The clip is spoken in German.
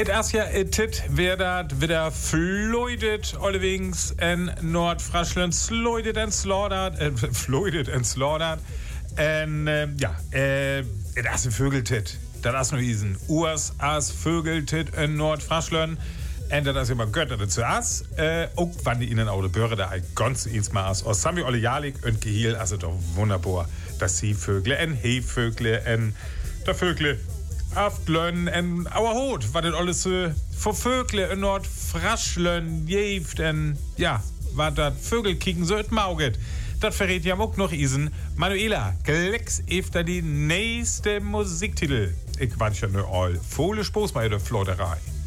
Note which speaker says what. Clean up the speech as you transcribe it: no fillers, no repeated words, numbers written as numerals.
Speaker 1: Et as ja tit werdat wieder floidet allerdings in Nordfriesland sloidet en slaughtert en et as Vögeltit. Das as nur isen Urs as Vögeltit in Nordfriesland. En dat is immer götter zu as. Auch wann die ihnen auch die Bürger da ganz ins Maß aus. Haben wir alle jahlig und gehiel, also doch wunderbar, dass sie Vögel en Hefvögle en der Vögle Aftlön en Auerhut, was das alles für Vögle in Nordfriesland jeft en ja, was das Vögel kicken so et Mauget. Das verrät ja auch noch isen. Manuela, Glecks efter die nächste Musiktitel. Ich wünsche nur all volle Spaß bei der Flotterei.